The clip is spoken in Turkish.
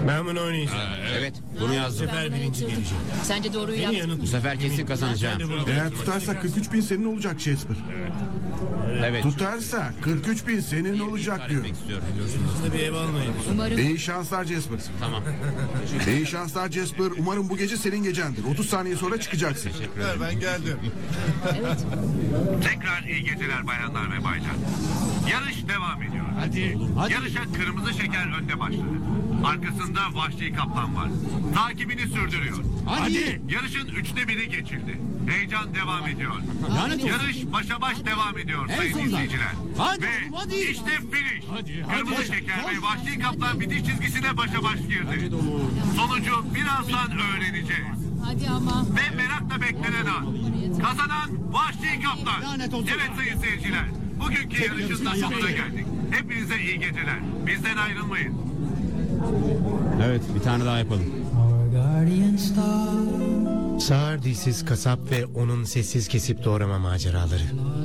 Ben bunu oynayacağım. Evet, bunu Bu yazdım. sefer birinci geleceğim. Sence doğruyu Beni yap. yanıltma. Bu sefer kesin kazanacağım. Eğer tutarsak 43 bin senin olacak Jasper. Evet. Tutarsa 43 bin senin olacak diyor. Etmek istiyorum. Size bir ev almayın. Umarım. İyi şanslar Jasper. Tamam. İyi şanslar Jasper. Umarım bu gece senin gecendir. 30 saniye sonra çıkacaksın. Ben geldim. Evet. Tekrar iyi geceler bayanlar ve baylar. Yarış devam ediyor. Yarışa kırmızı şeker önde başladı. Arkasında vahşi kaplan var. Takibini sürdürüyor. Yarışın 1/3'ü geçildi. Heyecan devam ediyor. Yarış başa baş devam ediyor sayın izleyiciler. Ve işte finish. Kırmızı şeker ve vahşi kaplan bitiş çizgisine başa baş girdi. Sonucu birazdan öğreneceğiz. Hadi ama. Ve merakla beklenen an. Kazanan vahşi kaplan. Evet sayın seyirciler. Bugünkü yarışın da sonuna geldik. Hepinize iyi geceler. Bizden ayrılmayın. Evet, bir tane daha yapalım. Sağır dilsiz kasap ve onun sessiz kesip doğrama maceraları.